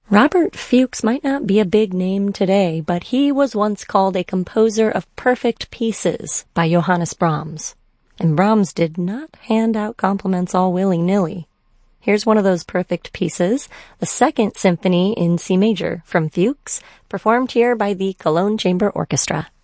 Robert Fuchs might not be a big name today, but he was once called a composer of perfect pieces by Johannes Brahms. And Brahms did not hand out compliments all willy-nilly. Here's one of those perfect pieces, the Second Symphony in C major from Fuchs, performed here by the Cologne Chamber Orchestra.